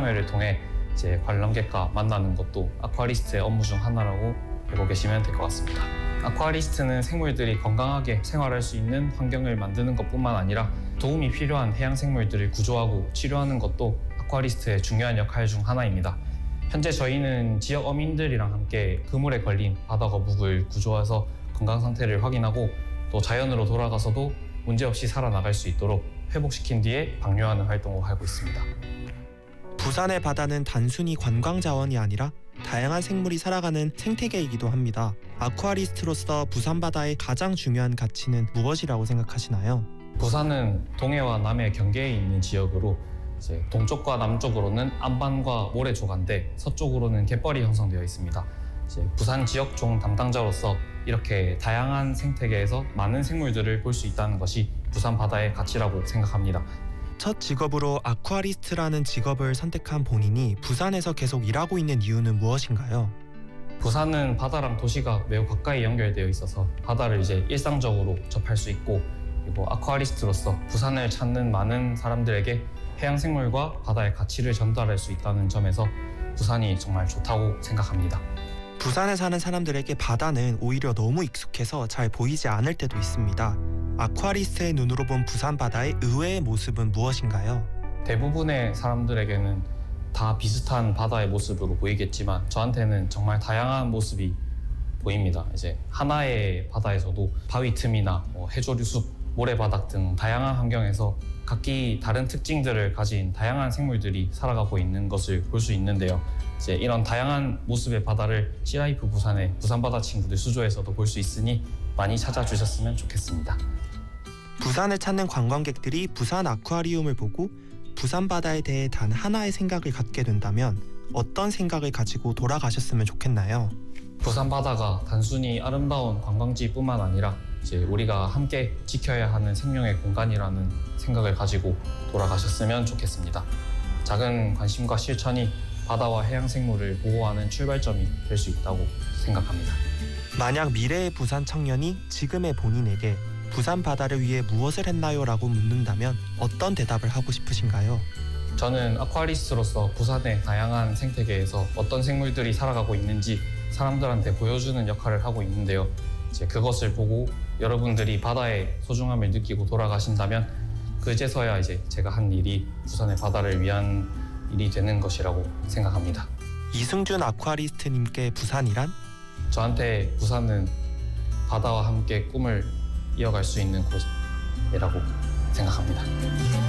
설명회를 통해 이제 관람객과 만나는 것도 아쿠아리스트의 업무 중 하나라고 알고 계시면 될 것 같습니다. 아쿠아리스트는 생물들이 건강하게 생활할 수 있는 환경을 만드는 것뿐만 아니라 도움이 필요한 해양 생물들을 구조하고 치료하는 것도 아쿠아리스트의 중요한 역할 중 하나입니다. 현재 저희는 지역 어민들이랑 함께 그물에 걸린 바다 거북을 구조해서 건강 상태를 확인하고 또 자연으로 돌아가서도 문제없이 살아나갈 수 있도록 회복시킨 뒤에 방류하는 활동을 하고 있습니다. 부산의 바다는 단순히 관광 자원이 아니라 다양한 생물이 살아가는 생태계이기도 합니다. 아쿠아리스트로서 부산 바다의 가장 중요한 가치는 무엇이라고 생각하시나요? 부산은 동해와 남해 경계에 있는 지역으로 이제 동쪽과 남쪽으로는 안반과 모래조가인데 서쪽으로는 갯벌이 형성되어 있습니다. 이제 부산 지역종 담당자로서 이렇게 다양한 생태계에서 많은 생물들을 볼 수 있다는 것이 부산 바다의 가치라고 생각합니다. 첫 직업으로 아쿠아리스트라는 직업을 선택한 본인이 부산에서 계속 일하고 있는 이유는 무엇인가요? 부산은 바다랑 도시가 매우 가까이 연결되어 있어서 바다를 이제 일상적으로 접할 수 있고, 그리고 아쿠아리스트로서 부산을 찾는 많은 사람들에게 해양 생물과 바다의 가치를 전달할 수 있다는 점에서 부산이 정말 좋다고 생각합니다. 부산에 사는 사람들에게 바다는 오히려 너무 익숙해서 잘 보이지 않을 때도 있습니다. 아쿠아리스트의 눈으로 본 부산 바다의 의외의 모습은 무엇인가요? 대부분의 사람들에게는 다 비슷한 바다의 모습으로 보이겠지만 저한테는 정말 다양한 모습이 보입니다. 이제 하나의 바다에서도 바위 틈이나 해조류 숲, 모래바닥 등 다양한 환경에서 각기 다른 특징들을 가진 다양한 생물들이 살아가고 있는 것을 볼 수 있는데요. 이제 이런 다양한 모습의 바다를 시라이프 부산의 부산바다 친구들 수조에서도 볼 수 있으니 많이 찾아주셨으면 좋겠습니다. 부산을 찾는 관광객들이 부산 아쿠아리움을 보고 부산 바다에 대해 단 하나의 생각을 갖게 된다면 어떤 생각을 가지고 돌아가셨으면 좋겠나요? 부산 바다가 단순히 아름다운 관광지뿐만 아니라 이제 우리가 함께 지켜야 하는 생명의 공간이라는 생각을 가지고 돌아가셨으면 좋겠습니다. 작은 관심과 실천이 바다와 해양 생물을 보호하는 출발점이 될 수 있다고 생각합니다. 만약 미래의 부산 청년이 지금의 본인에게 부산 바다를 위해 무엇을 했나요? 라고 묻는다면 어떤 대답을 하고 싶으신가요? 저는 아쿠아리스트로서 부산의 다양한 생태계에서 어떤 생물들이 살아가고 있는지 사람들한테 보여주는 역할을 하고 있는데요. 이제 그것을 보고 여러분들이 바다의 소중함을 느끼고 돌아가신다면 그제서야 이제 제가 한 일이 부산의 바다를 위한 일이 되는 것이라고 생각합니다. 이승준 아쿠아리스트님께 부산이란? 저한테 부산은 바다와 함께 꿈을 이어갈 수 있는 곳이라고 생각합니다.